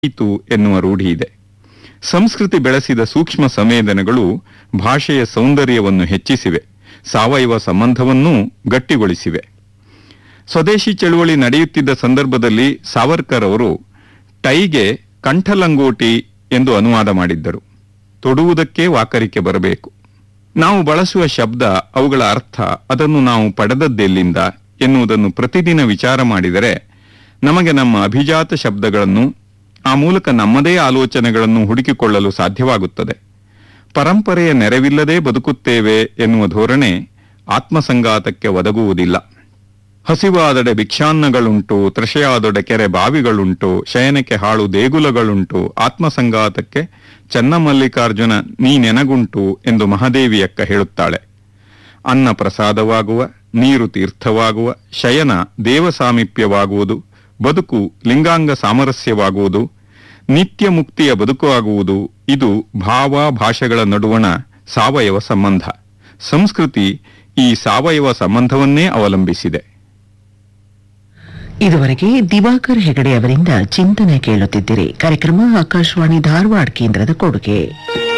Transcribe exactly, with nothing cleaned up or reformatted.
ಇತು ಎನ್ನುವ ರೂಢಿ ಇದೆ. ಸಂಸ್ಕೃತಿ ಬೆಳೆಸಿದ ಸೂಕ್ಷ್ಮ ಸಂವೇದನೆಗಳು ಭಾಷೆಯ ಸೌಂದರ್ಯವನ್ನು ಹೆಚ್ಚಿಸಿವೆ, ಸಾವಯವ ಸಂಬಂಧವನ್ನೂ ಗಟ್ಟಿಗೊಳಿಸಿವೆ. ಸ್ವದೇಶಿ ಚಳುವಳಿ ನಡೆಯುತ್ತಿದ್ದ ಸಂದರ್ಭದಲ್ಲಿ ಸಾವರ್ಕರ್ ಅವರು ಟೈಗೆ ಕಂಠಲಂಗೋಟಿ ಎಂದು ಅನುವಾದ ಮಾಡಿದ್ದರು. ತೊಡುವುದಕ್ಕೆ ವಾಕರಿಕೆ ಬರಬೇಕು. ನಾವು ಬಳಸುವ ಶಬ್ದ, ಅವುಗಳ ಅರ್ಥ, ಅದನ್ನು ನಾವು ಪಡೆದದ್ದೆಲ್ಲಿಂದ ಎನ್ನುವುದನ್ನು ಪ್ರತಿದಿನ ವಿಚಾರ ಮಾಡಿದರೆ ನಮಗೆ ನಮ್ಮ ಅಭಿಜಾತ ಶಬ್ದಗಳನ್ನು, ಆ ಮೂಲಕ ನಮ್ಮದೇ ಆಲೋಚನೆಗಳನ್ನು ಹುಡುಕಿಕೊಳ್ಳಲು ಸಾಧ್ಯವಾಗುತ್ತದೆ. ಪರಂಪರೆಯ ನೆರವಿಲ್ಲದೆ ಬದುಕುತ್ತೇವೆ ಎನ್ನುವ ಧೋರಣೆ ಆತ್ಮಸಂಗಾತಕ್ಕೆ ಒದಗುವುದಿಲ್ಲ. ಹಸಿವಾದಡೆ ಭಿಕ್ಷಾನ್ನಗಳುಂಟು, ತೃಷೆಯಾದೊಡೆ ಕೆರೆ ಬಾವಿಗಳುಂಟು, ಶಯನಕ್ಕೆ ಹಾಳು ದೇಗುಲಗಳುಂಟು, ಆತ್ಮಸಂಗಾತಕ್ಕೆ ಚನ್ನಮಲ್ಲಿಕಾರ್ಜುನ ನೀ ನೆನಗುಂಟು ಎಂದು ಮಹಾದೇವಿಯಕ್ಕ ಹೇಳುತ್ತಾಳೆ. ಅನ್ನ ಪ್ರಸಾದವಾಗುವ, ನೀರು ತೀರ್ಥವಾಗುವ, ಶಯನ ದೇವ ಸಾಮೀಪ್ಯವಾಗುವುದು, ಬದುಕು ಲಿಂಗಾಂಗ ಸಾಮರಸ್ಯವಾಗುವುದು, ನಿತ್ಯ ಮುಕ್ತಿಯ ಬದುಕು ಆಗುವುದು, ಇದು ಭಾವ ಭಾಷೆಗಳ ನಡುವಣ ಸಾವಯವ ಸಂಬಂಧ. ಸಂಸ್ಕೃತಿ ಈ ಸಾವಯವ ಸಂಬಂಧವನ್ನೇ ಅವಲಂಬಿಸಿದೆ. ಇದುವರೆಗೆ ದಿವಾಕರ್ ಹೆಗಡೆ ಅವರಿಂದ ಚಿಂತನೆ ಕೇಳುತ್ತಿದ್ದಿರಿ. ಕಾರ್ಯಕ್ರಮ ಆಕಾಶವಾಣಿ ಧಾರವಾಡ ಕೇಂದ್ರದ ಕೊಡುಗೆ.